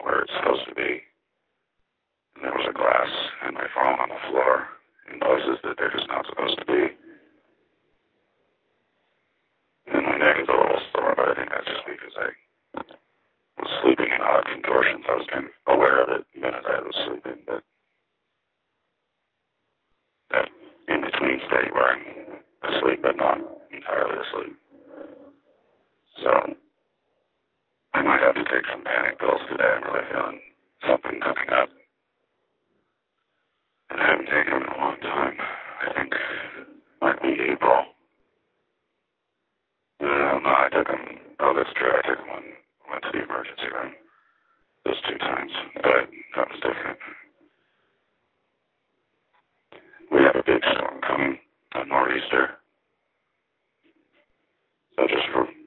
not where it's supposed to be. And there was a glass and my phone on the floor in places that they're just not supposed to be. And my neck is a little sore, but I think that's just because I was sleeping in odd contortions. I was kind of aware of it even as I was sleeping, but that in-between state where I'm asleep but not entirely asleep. So I might have to take some panic pills today. I'm really feeling something coming up. And I haven't taken them in a long time. I think it might be April. No, I took them. Oh, that's true. I took them when I went to the emergency room. Those 2 times. But that was different. We have a big storm coming, a nor'easter. So just for